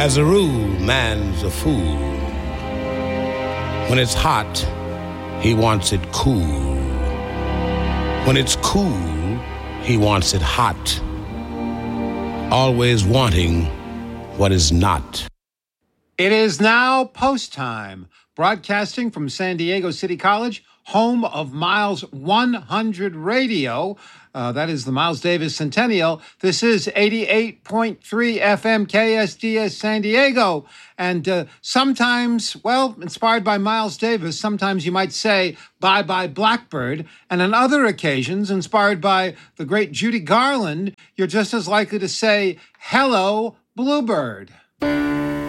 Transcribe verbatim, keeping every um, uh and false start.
As a rule, man's a fool. When it's hot, he wants it cool. When it's cool, he wants it hot. Always wanting what is not. It is now post time, broadcasting from San Diego City College, home of Miles one hundred Radio. Uh, that is the Miles Davis Centennial. This is eighty-eight point three F M K S D S San Diego. And uh, sometimes, well, inspired by Miles Davis, sometimes you might say, bye-bye Blackbird. And on other occasions, inspired by the great Judy Garland, you're just as likely to say, hello, Bluebird.